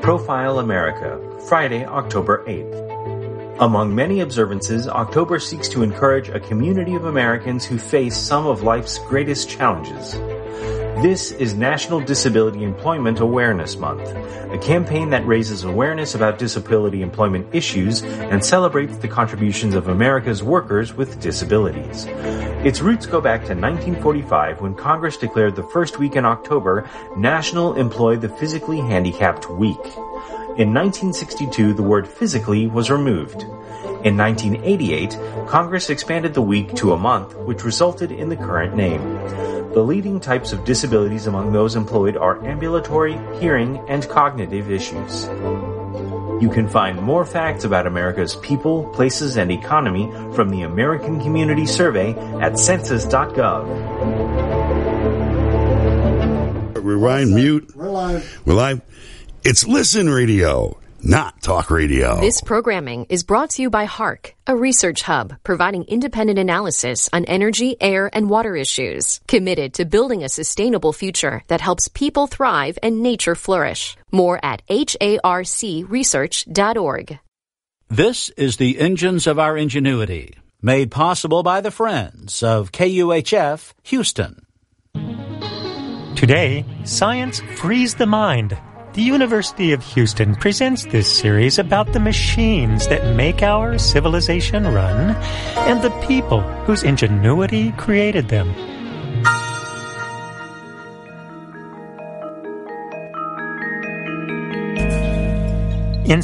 Profile America, Friday, October 8th. Among many observances, October seeks to encourage a community of Americans who face some of life's greatest challenges. This is National Disability Employment Awareness Month, a campaign that raises awareness about disability employment issues and celebrates the contributions of America's workers with disabilities. Its roots go back to 1945 when Congress declared the first week in October National Employ the Physically Handicapped Week. In 1962, the word physically was removed. In 1988, Congress expanded the week to a month, which resulted in the current name. The leading types of disabilities among those employed are ambulatory, hearing, and cognitive issues. You can find more facts about America's people, places, and economy from the American Community Survey at census.gov. Rewind, mute. We're live. We're live. It's Listen Radio, not Talk Radio. This programming is brought to you by HARC, a research hub providing independent analysis on energy, air, and water issues, committed to building a sustainable future that helps people thrive and nature flourish. More at harcresearch.org. This is the Engines of Our Ingenuity, made possible by the friends of KUHF Houston. Today, Science Frees the Mind. The University of Houston presents this series about the machines that make our civilization run and the people whose ingenuity created them. In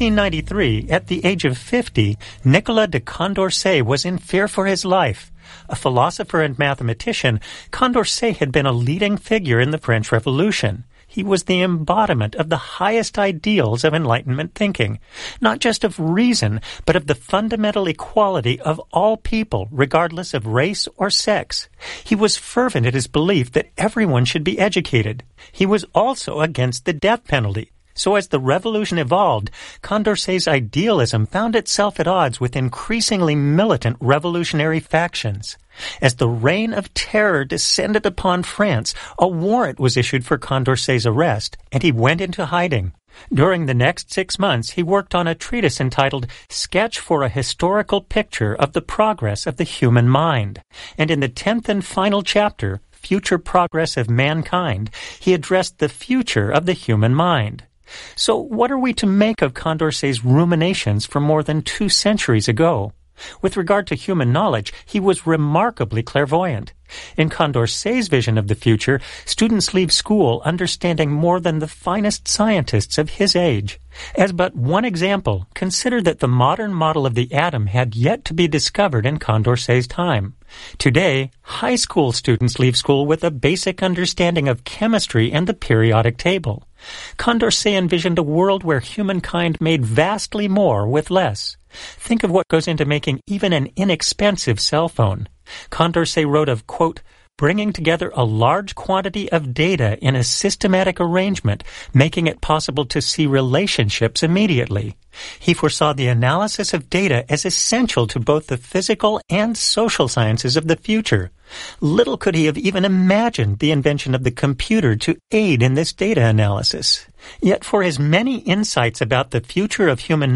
1793, at the age of 50, Nicolas de Condorcet was in fear for his life. A philosopher and mathematician, Condorcet had been a leading figure in the French Revolution. He was the embodiment of the highest ideals of Enlightenment thinking, not just of reason, but of the fundamental equality of all people, regardless of race or sex. He was fervent in his belief that everyone should be educated. He was also against the death penalty. So as the revolution evolved, Condorcet's idealism found itself at odds with increasingly militant revolutionary factions. As the reign of terror descended upon France, a warrant was issued for Condorcet's arrest, and he went into hiding. During the next 6 months, he worked on a treatise entitled Sketch for a Historical Picture of the Progress of the Human Mind. And in the 10th and final chapter, Future Progress of Mankind, he addressed the future of the human mind. So what are we to make of Condorcet's ruminations from more than 2 centuries ago? With regard to human knowledge, he was remarkably clairvoyant. In Condorcet's vision of the future, students leave school understanding more than the finest scientists of his age. As but one example, consider that the modern model of the atom had yet to be discovered in Condorcet's time. Today, high school students leave school with a basic understanding of chemistry and the periodic table. Condorcet envisioned a world where humankind made vastly more with less. Think of what goes into making even an inexpensive cell phone. Condorcet wrote of, quote, bringing together a large quantity of data in a systematic arrangement, making it possible to see relationships immediately. He foresaw the analysis of data as essential to both the physical and social sciences of the future. Little could he have even imagined the invention of the computer to aid in this data analysis. Yet for his many insights about the future of human